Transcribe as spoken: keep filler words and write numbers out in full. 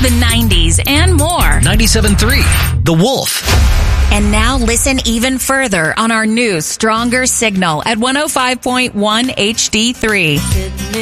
the nineties, and more. ninety-seven point three, The Wolf. And now listen even further on our new, stronger signal at one oh five point one H D three.